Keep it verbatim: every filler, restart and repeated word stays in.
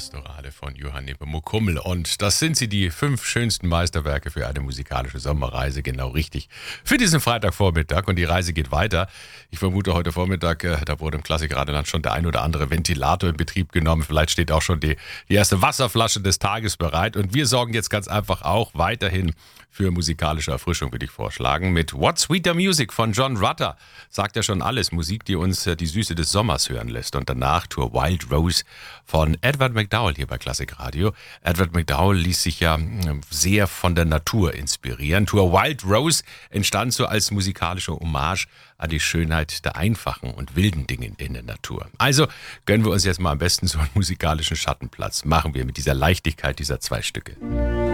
Pastorale von Johann Nepomuk Hummel. Und das sind sie, die fünf schönsten Meisterwerke für eine musikalische Sommerreise. Genau richtig. Für diesen Freitagvormittag. Und die Reise geht weiter. Ich vermute, heute Vormittag, äh, da wurde im Klassikradioland schon der ein oder andere Ventilator in Betrieb genommen. Vielleicht steht auch schon die, die erste Wasserflasche des Tages bereit. Und wir sorgen jetzt ganz einfach auch weiterhin für musikalische Erfrischung, würde ich vorschlagen. Mit What Sweeter Music von John Rutter sagt ja schon alles. Musik, die uns äh, die Süße des Sommers hören lässt. Und danach Tour Wild Rose von Edward McDowell hier bei Klassikradio. Edward McDowell ließ sich ja sehr von der Natur inspirieren. Tour Wild Rose entstand so als musikalische Hommage an die Schönheit der einfachen und wilden Dinge in der Natur. Also gönnen wir uns jetzt mal am besten so einen musikalischen Schattenplatz. Machen wir mit dieser Leichtigkeit dieser zwei Stücke.